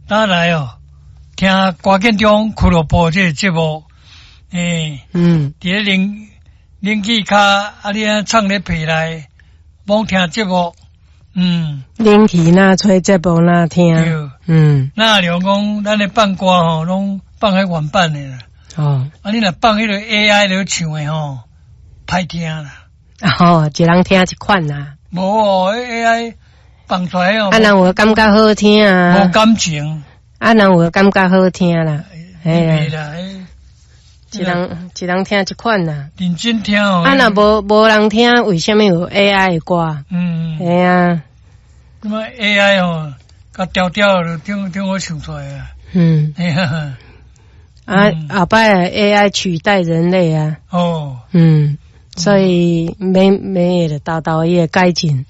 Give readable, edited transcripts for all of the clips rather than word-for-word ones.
打来哦，听瓜建中俱乐部这个节目，伫咧冷气卡啊，你啊唱咧皮来，罔听节目， 冷气那吹节目那听， 那了讲咱咧放歌吼，拢放喺原版的啦。啊，你若放迄个 AI 咧唱的吼，歹听啦。 一人听一款啦。 无哦 ，AI 放出来哦。 啊，人有感觉好听啊。 无感情。 啊，人有感觉好听啦。 哎啦， 一人听一款啦。 认真听哦。 啊，若无人听，为什么有 AI 的歌？系啊。 咁啊 AI 哦，甲调调就听我唱出来啊。哎呀。 后摆 AI 取代人类啊。所以没的豆豆也改进。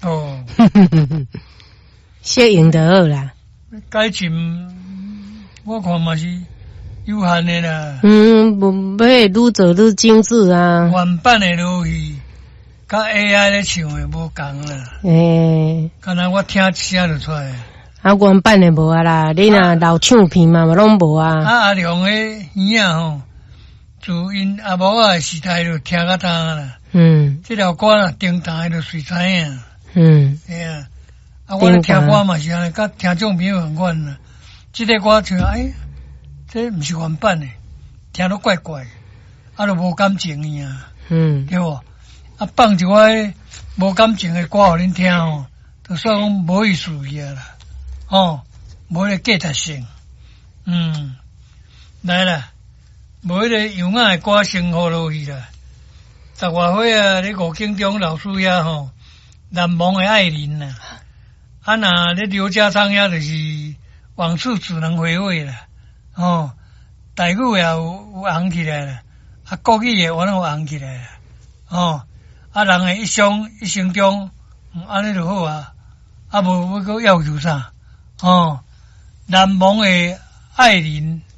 适应就好啦。 改进，我看嘛是有限的啦。 要愈做愈精致啊。 原版的落去，甲 AI 咧唱的无共啦。敢若我听一声就出来。 啊，原版的无啊啦，你若老唱片嘛，拢无啊。 阿良的耳啊吼，自因阿某啊的时代就听甲当啦。这条歌啦，电台就随知影。哎呀，啊，我咧听歌嘛是安尼，甲听众朋友同款啦。这个歌唱，这毋是原版的，听到怪怪，啊，就无感情伊啊。对无？啊，放一个无感情的歌互恁听吼，就算讲无意思去啊啦。无迄个价值性。来啦，无迄个优雅的歌生活落去啦。十外岁啊，咧五经中老师遐吼，难忘的爱人啦。啊，若咧刘家昌遐就是往事只能回味啦。台语也有红起来啦，啊，国语也有红起来啦。啊，人的一生中，安尼就好啊。啊，无要搁要求啥？难忘的爱人。